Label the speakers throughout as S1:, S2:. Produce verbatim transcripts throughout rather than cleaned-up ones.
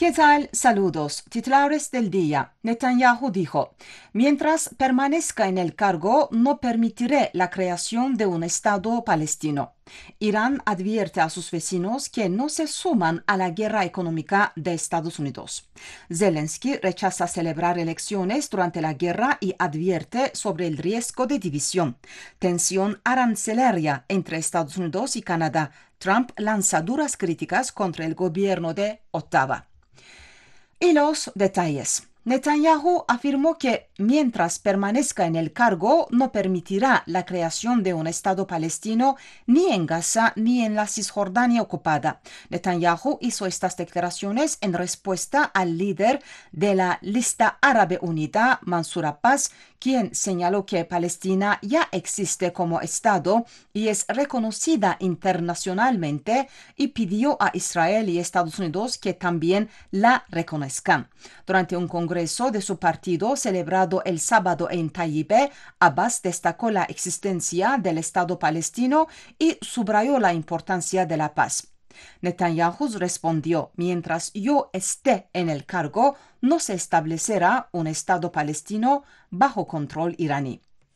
S1: ¿Qué tal? Saludos. Titulares del día. Netanyahu dijo, mientras permanezca en el cargo, no permitiré la creación de un Estado palestino. Irán advierte a sus vecinos que no se suman a la guerra económica de Estados Unidos. Zelensky rechaza celebrar elecciones durante la guerra y advierte sobre el riesgo de división. Tensión arancelaria entre Estados Unidos y Canadá. Trump lanza duras críticas contra el gobierno de Ottawa. Y los detalles. Netanyahu afirmó que mientras permanezca en el cargo no permitirá la creación de un Estado palestino ni en Gaza ni en la Cisjordania ocupada. Netanyahu hizo estas declaraciones en respuesta al líder de la Lista Árabe Unida, Mansur Abbas, quien señaló que Palestina ya existe como Estado y es reconocida internacionalmente y pidió a Israel y Estados Unidos que también la reconozcan. Durante un congreso de su partido celebrado el sábado en Taipei, Abbas destacó la existencia del Estado palestino y subrayó la importancia de la paz. Netanyahu respondió, mientras yo esté en el cargo, no se establecerá un Estado palestino bajo control iraní.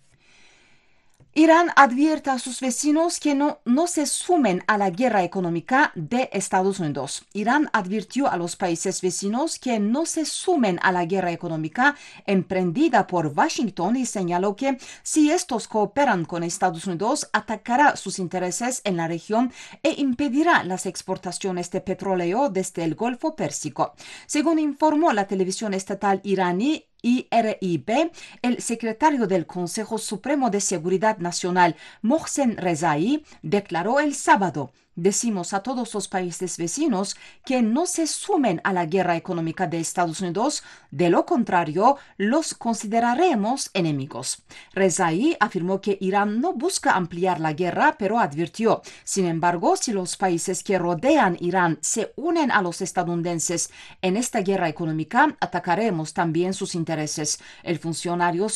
S1: Irán advierte a sus vecinos que no, no se sumen a la guerra económica de Estados Unidos. Irán advirtió a los países vecinos que no se sumen a la guerra económica emprendida por Washington y señaló que si estos cooperan con Estados Unidos, atacará sus intereses en la región e impedirá las exportaciones de petróleo desde el Golfo Pérsico. Según informó la televisión estatal iraní, I R I B, el secretario del Consejo Supremo de Seguridad Nacional, Mohsen Rezai, declaró el sábado: decimos a todos los países vecinos que no se sumen a la guerra económica de Estados Unidos, de lo contrario, los consideraremos enemigos. Rezai afirmó que Irán no busca ampliar la guerra, pero advirtió, sin embargo, si los países que rodean Irán se unen a los estadounidenses en esta guerra económica, atacaremos también sus intereses. El funcionario